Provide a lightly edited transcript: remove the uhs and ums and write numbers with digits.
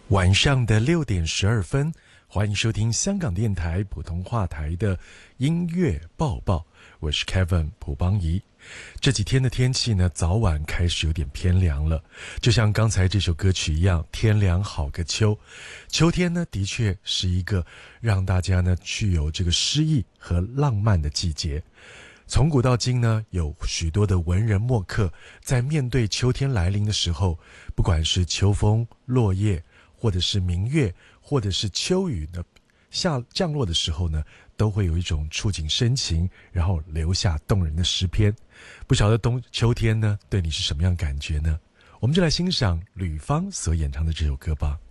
晚上的6:12，欢迎收听香港电台普通话台的音乐报报，我是 Kevin 蒲邦仪。这几天的天气呢，早晚开始有点偏凉了，就像刚才这首歌曲一样，天凉好个秋。秋天呢，的确是一个让大家呢具有这个诗意和浪漫的季节。从古到今呢，有许多的文人墨客在面对秋天来临的时候，不管是秋风落叶，或者是明月，或者是秋雨呢降落的时候呢，都会有一种触景生情，然后留下动人的诗篇。不晓得秋天呢对你是什么样感觉呢？我们就来欣赏吕方所演唱的这首歌吧。